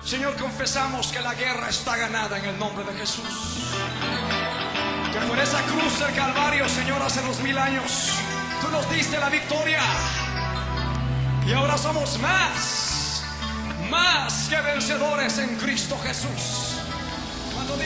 Señor, confesamos que la guerra está ganada en el nombre de Jesús. Que por esa cruz del Calvario, Señor, hace 2000 años, tú nos diste la victoria. Y ahora somos más que vencedores en Cristo Jesús.